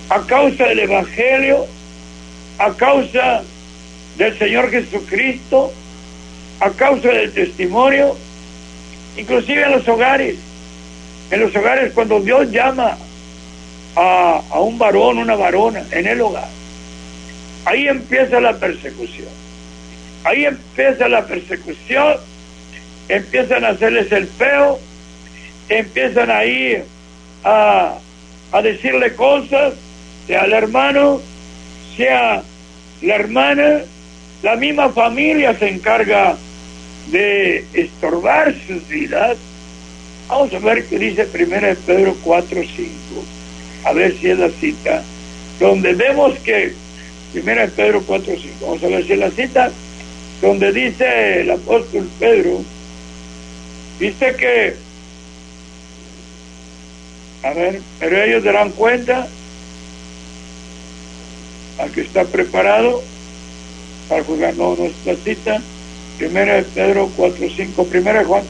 a causa del Evangelio, a causa del Señor Jesucristo, a causa del testimonio, inclusive en los hogares. En los hogares, cuando Dios llama a un varón, una varona, en el hogar, ahí empieza la persecución. Ahí empieza la persecución, empiezan a hacerles el feo, empiezan a ir a decirle cosas, sea el hermano, sea la hermana, la misma familia se encarga de estorbar sus vidas. Vamos a ver qué dice 1 Pedro 4:5, a ver si es la cita, donde vemos que 1 Pedro 4:5, vamos a ver si es la cita, donde dice el apóstol Pedro, dice que, a ver, pero ellos darán cuenta al que está preparado para juzgar. No es la cita. 1 Pedro 4:5, 1 Juan